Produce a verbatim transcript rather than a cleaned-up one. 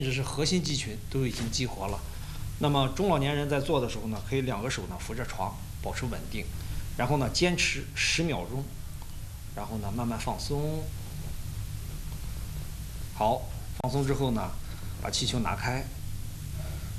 甚至是核心肌群都已经激活了。那么中老年人在做的时候呢，可以两个手呢扶着床，保持稳定，然后呢坚持十秒钟，然后呢慢慢放松。好，放松之后呢，把气球拿开。